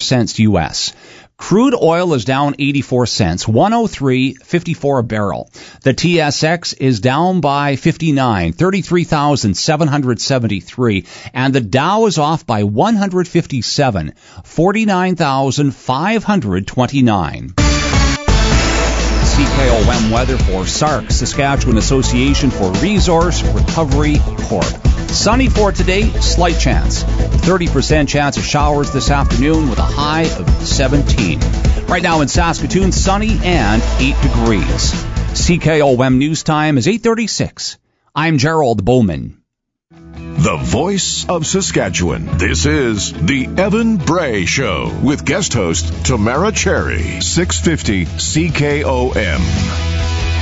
cents U.S. Crude oil is down 84 cents, 103.54 a barrel. The TSX is down by 59, 33,773. And the Dow is off by 157, 49,529. CKOM weather for SARC, Saskatchewan Association for Resource Recovery Corp. Sunny for today, slight chance. 30% chance of showers this afternoon with a high of 17. Right now in Saskatoon, sunny and 8 degrees. CKOM news time is 8:36. I'm Gerald Bowman. The voice of Saskatchewan. This is the Evan Bray Show with guest host Tamara Cherry. 650 CKOM.